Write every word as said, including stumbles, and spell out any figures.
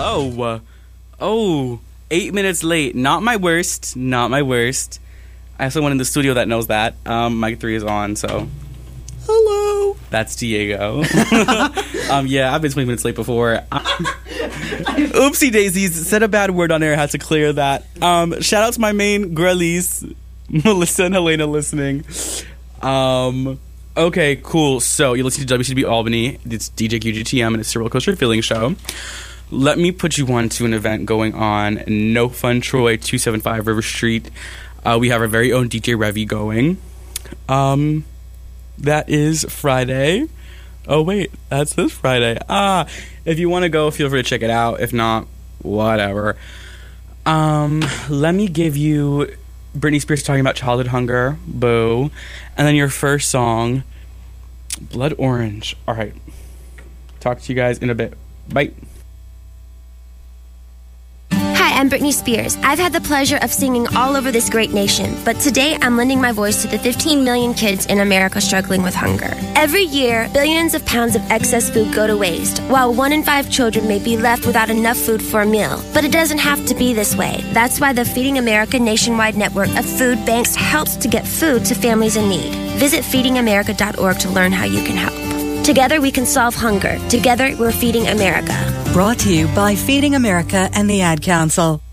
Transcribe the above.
Hello. Oh, eight minutes late. Not my worst. Not my worst. I have someone in the studio that knows that. Um, mic three is on, so. Hello. That's Diego. um, yeah, I've been twenty minutes late before. Oopsie daisies. Said a bad word on air. Had to clear that. Um, shout out to my main girlies, Melissa and Helena, listening. Um, okay, cool. So you're listening to W C B Albany. It's D J Q G T M and it's a Roller Coaster Feeling Show. Let me put you on to an event going on. No Fun Troy, two seventy-five River Street. Uh, we have our very own D J Revy going. Um, that is Friday. Oh, wait. That's this Friday. Ah, if you want to go, feel free to check it out. If not, whatever. Um, let me give you Britney Spears talking about childhood hunger. Boo. And then your first song, Blood Orange. All right. Talk to you guys in a bit. Bye. Hi, I'm Britney Spears. I've had the pleasure of singing all over this great nation, but today I'm lending my voice to the fifteen million kids in America struggling with hunger. Every year, billions of pounds of excess food go to waste, while one in five children may be left without enough food for a meal. But it doesn't have to be this way. That's why the Feeding America nationwide network of food banks helps to get food to families in need. Visit feeding america dot org to learn how you can help. Together we can solve hunger. Together we're feeding America. Brought to you by Feeding America and the Ad Council.